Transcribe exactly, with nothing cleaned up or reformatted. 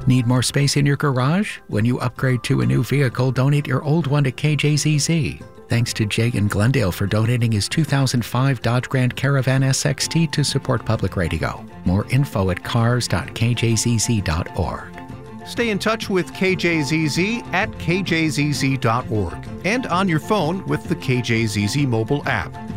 Need more space in your garage? When you upgrade to a new vehicle, donate your old one to K J Z Z. Thanks to Jay in Glendale for donating his two thousand five Dodge Grand Caravan S X T to support public radio. More info at cars dot k j z z dot org. Stay in touch with K J Z Z at k j z z dot org and on your phone with the K J Z Z mobile app.